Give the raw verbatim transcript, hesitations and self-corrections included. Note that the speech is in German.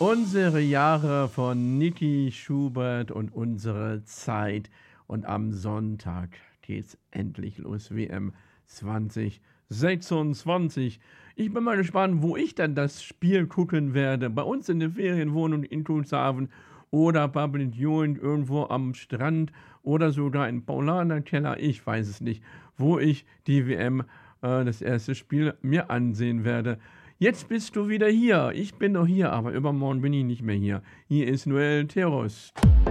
Unsere Jahre von Niki Schubert und unsere Zeit. Und am Sonntag geht's endlich los. W M zwanzig sechsundzwanzig. Ich bin mal gespannt, wo ich dann das Spiel gucken werde. Bei uns in der Ferienwohnung in Cuxhaven oder bei Pension irgendwo am Strand oder sogar in Paulanerkeller. Ich weiß es nicht, wo ich die W M, äh, das erste Spiel, mir ansehen werde. Jetzt bist du wieder hier. Ich bin noch hier, aber übermorgen bin ich nicht mehr hier. Hier ist Noel Terrost.